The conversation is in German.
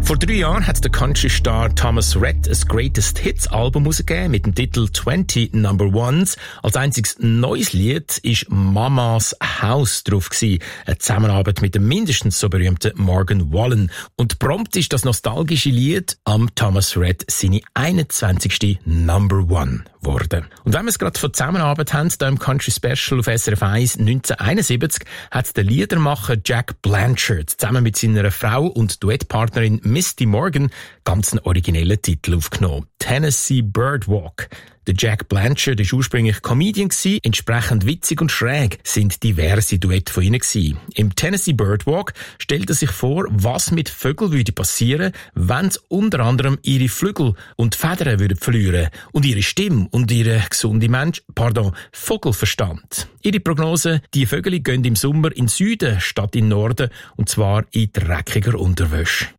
Vor 3 Jahren hat der Country-Star Thomas Rhett ein Greatest Hits-Album herausgegeben mit dem Titel 20 Number Ones. Als einziges neues Lied ist Mama's House drauf gewesen. Eine Zusammenarbeit mit dem mindestens so berühmten Morgan Wallen. Und prompt ist das nostalgische Lied am Thomas Rhett seine 21. Number One worden. Und wenn wir es gerade von Zusammenarbeit haben, da im Country Special auf SRF 1 1971, hat der Liedermacher Jack Blanchard zusammen mit seiner Frau und Duettpartnerin Misty Morgan ganz einen originellen Titel aufgenommen. Tennessee Birdwalk. Der Jack Blanchard war ursprünglich Comedian gewesen, entsprechend witzig und schräg sind diverse Duette von ihnen gewesen. Im Tennessee Birdwalk stellt er sich vor, was mit Vögeln würde passieren, wenn sie unter anderem ihre Flügel und Federn würden verlieren und ihre Stimme und ihre gesunde Vogelverstand. Ihre Prognose, die Vögel gehen im Sommer in Süden statt in Norden und zwar in dreckiger Unterwäsche.